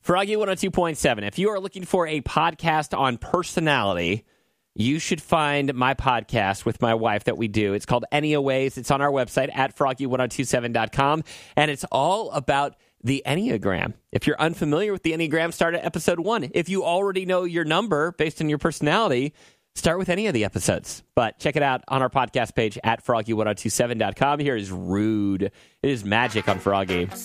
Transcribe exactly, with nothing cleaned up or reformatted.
Froggy one oh two point seven. If you are looking for a podcast on personality, you should find my podcast with my wife that we do. It's called Enneaways. It's on our website at froggy one oh two seven dot com, and it's all about the Enneagram. If you're unfamiliar with the Enneagram, start at episode one. If you already know your number based on your personality, start with any of the episodes. But check it out on our podcast page at froggy one oh two seven dot com. Here is Rude. It is magic on Froggy.